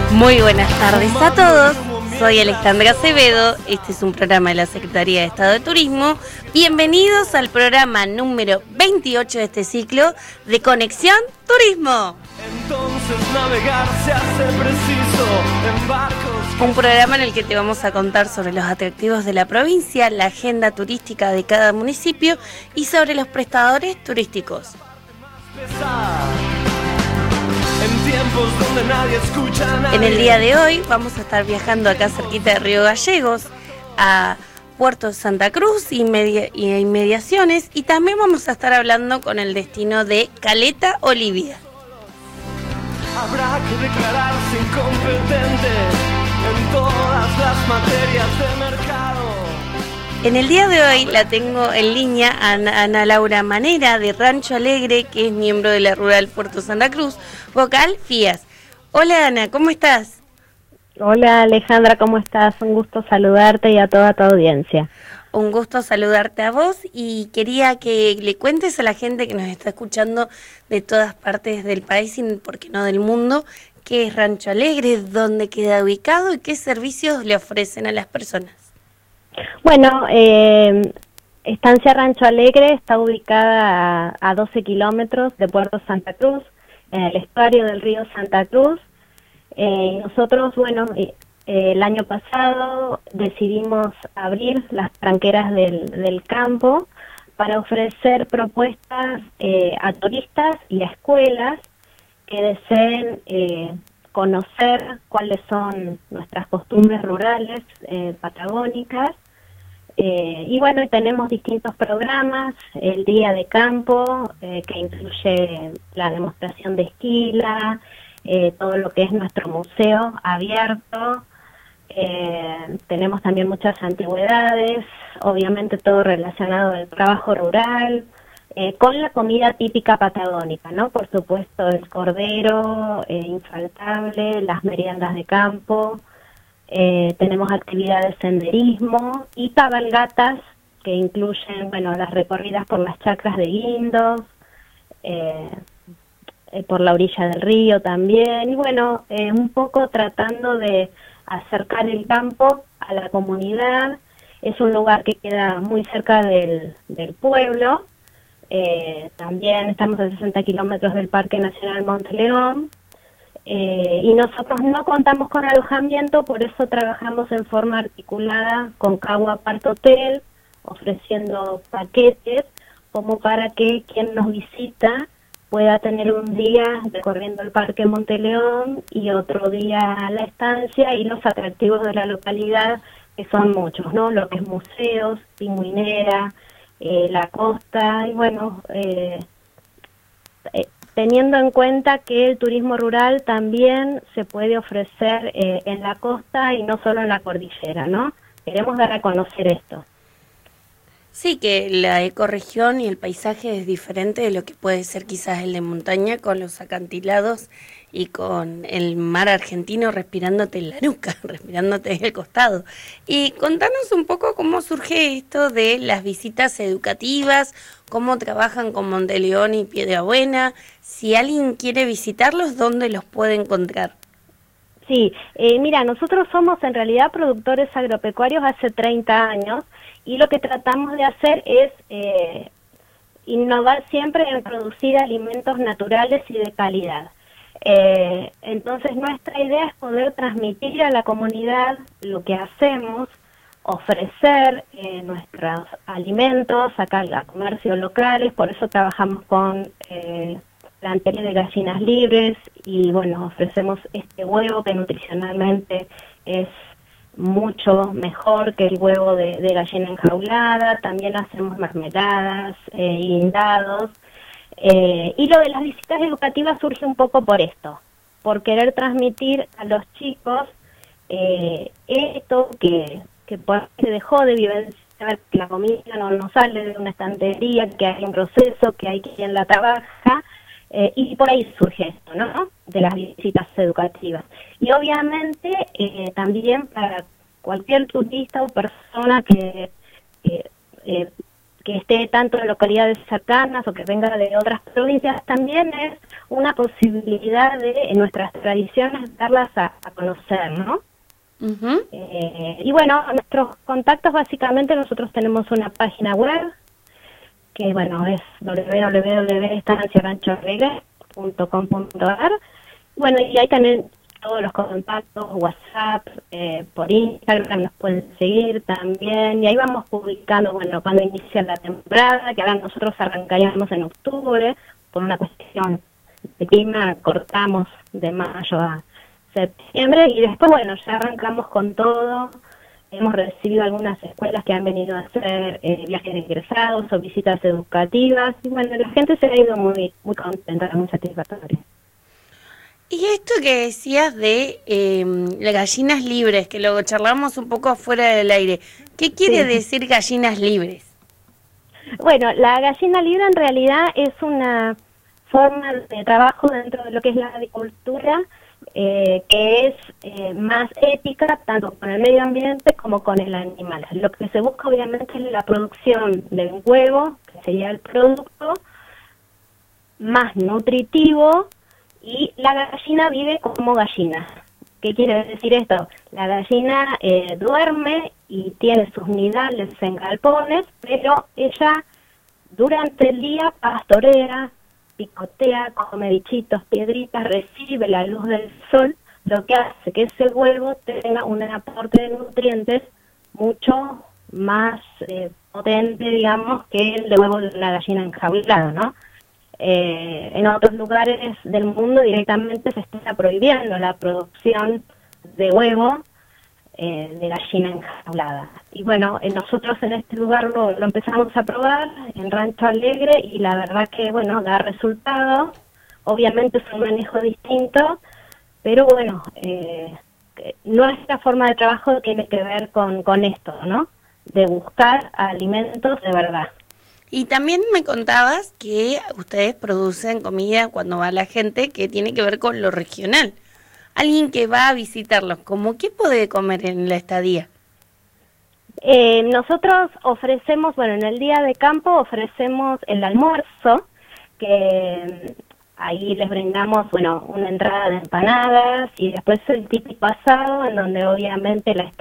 Muy buenas tardes a todos, soy Alejandra Acevedo, este es un programa de la Secretaría de Estado de Turismo. Bienvenidos al programa número 28 de este ciclo de Conexión Turismo. Entonces navegar se hace preciso en barcos. Un programa en el que te vamos a contar sobre los atractivos de la provincia, la agenda turística de cada municipio y sobre los prestadores turísticos. En tiempos donde nadie escucha a nadie. En el día de hoy vamos a estar viajando acá cerquita de Río Gallegos a Puerto Santa Cruz y inmediaciones, y también vamos a estar hablando con el destino de Caleta Olivia. Habrá que declararse incompetente en todas las materias de mercado. En el día de hoy la tengo en línea a Ana Laura Manera de Rancho Alegre, que es miembro de la Rural Puerto Santa Cruz, vocal FIAS. Hola Ana, ¿cómo estás? Hola Alejandra, ¿cómo estás? Un gusto saludarte y a toda tu audiencia. Un gusto saludarte a vos y quería que le cuentes a la gente que nos está escuchando de todas partes del país y por qué no del mundo, qué es Rancho Alegre, dónde queda ubicado y qué servicios le ofrecen a las personas. Bueno, Estancia Rancho Alegre está ubicada a 12 kilómetros de Puerto Santa Cruz, en el estuario del río Santa Cruz. Nosotros, bueno, el año pasado decidimos abrir las tranqueras del campo para ofrecer propuestas a turistas y a escuelas que deseen conocer cuáles son nuestras costumbres rurales patagónicas. Y bueno, tenemos distintos programas, el día de campo, que incluye la demostración de esquila, todo lo que es nuestro museo abierto. Tenemos también muchas antigüedades, obviamente todo relacionado al trabajo rural, con la comida típica patagónica, ¿no? Por supuesto el cordero, infaltable, las meriendas de campo. Tenemos actividades de senderismo y cabalgatas que incluyen, bueno, las recorridas por las chacras de Guindos, por la orilla del río también, y bueno, un poco tratando de acercar el campo a la comunidad. Es un lugar que queda muy cerca del pueblo. También estamos a 60 kilómetros del Parque Nacional Monte León. Y nosotros no contamos con alojamiento, por eso trabajamos en forma articulada con Cagua Apart Hotel, ofreciendo paquetes como para que quien nos visita pueda tener un día recorriendo el Parque Monte León y otro día la estancia y los atractivos de la localidad, que son muchos, ¿no? Lo que es museos, pingüinera, la costa, y bueno, teniendo en cuenta que el turismo rural también se puede ofrecer en la costa y no solo en la cordillera, ¿no? Queremos dar a conocer esto. Sí, que la ecorregión y el paisaje es diferente de lo que puede ser quizás el de montaña, con los acantilados y con el mar argentino respirándote en la nuca, respirándote en el costado. Y contanos un poco cómo surge esto de las visitas educativas, cómo trabajan con Monteleón y Piedrabuena, si alguien quiere visitarlos, ¿dónde los puede encontrar? Sí, mira, nosotros somos en realidad productores agropecuarios hace 30 años y lo que tratamos de hacer es innovar siempre en producir alimentos naturales y de calidad. Entonces nuestra idea es poder transmitir a la comunidad lo que hacemos, ofrecer nuestros alimentos acá a comercios locales, por eso trabajamos con planteles de gallinas libres y bueno, ofrecemos este huevo que nutricionalmente es mucho mejor que el huevo de gallina enjaulada. También hacemos mermeladas, guindados, y lo de las visitas educativas surge un poco por esto, por querer transmitir a los chicos esto que se dejó de vivenciar, que la comida no sale de una estantería, que hay un proceso, que hay quien la trabaja. Y por ahí surge esto, ¿no? De las visitas educativas. Y obviamente también para cualquier turista o persona que esté tanto en localidades cercanas o que venga de otras provincias, también es una posibilidad de en nuestras tradiciones darlas a conocer, ¿no? Ujú. Y bueno, nuestros contactos básicamente nosotros tenemos una página web que bueno es www.estanciaranchoalegre.com.ar. Bueno, y ahí también todos los contactos, WhatsApp, por Instagram nos pueden seguir también, y ahí vamos publicando, bueno, cuando inicia la temporada, que ahora nosotros arrancaríamos en octubre, por una cuestión de clima, cortamos de mayo a septiembre, y después, bueno, ya arrancamos con todo. Hemos recibido algunas escuelas que han venido a hacer viajes de egresados o visitas educativas, y bueno, la gente se ha ido muy, muy contenta, muy satisfactoria. Y esto que decías de las gallinas libres, que luego charlamos un poco fuera del aire, ¿qué quiere Sí. decir gallinas libres? Bueno, la gallina libre en realidad es una forma de trabajo dentro de lo que es la agricultura, que es más ética tanto con el medio ambiente como con el animal. Lo que se busca obviamente es la producción del huevo, que sería el producto más nutritivo, y la gallina vive como gallina. ¿Qué quiere decir esto? La gallina duerme y tiene sus nidales en galpones, pero ella durante el día pastorea, picotea, come bichitos, piedritas, recibe la luz del sol, lo que hace que ese huevo tenga un aporte de nutrientes mucho más potente, digamos, que el de huevo de una gallina enjaulada, ¿no? En otros lugares del mundo directamente se está prohibiendo la producción de huevo de gallina enjaulada. Y bueno, nosotros en este lugar lo empezamos a probar en Rancho Alegre, y la verdad que, bueno, da resultado. Obviamente es un manejo distinto, pero bueno, nuestra forma de trabajo tiene que ver con esto, ¿no? De buscar alimentos de verdad. Y también me contabas que ustedes producen comida cuando va la gente que tiene que ver con lo regional. Alguien que va a visitarlos, ¿cómo qué puede comer en la estadía? Nosotros ofrecemos, bueno, en el día de campo ofrecemos el almuerzo, que ahí les brindamos, bueno, una entrada de empanadas y después el típico asado, en donde obviamente la